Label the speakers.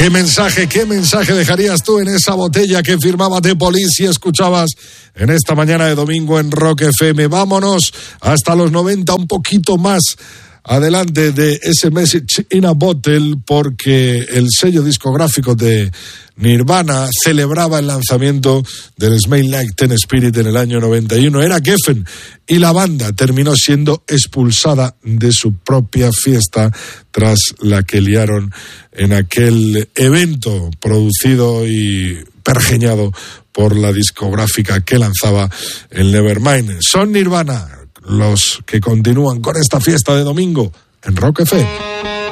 Speaker 1: ¿Qué mensaje dejarías tú en esa botella que firmaba The Police y escuchabas en esta mañana de domingo en Rock FM? Vámonos hasta los 90, un poquito más adelante de ese Message in a Bottle, porque el sello discográfico de Nirvana celebraba el lanzamiento del Smell Like Teen Spirit en el año 91. Era Geffen y la banda terminó siendo expulsada de su propia fiesta tras la que liaron en aquel evento producido y pergeñado por la discográfica que lanzaba el Nevermind. Son Nirvana los que continúan con esta fiesta de domingo en Rock FM.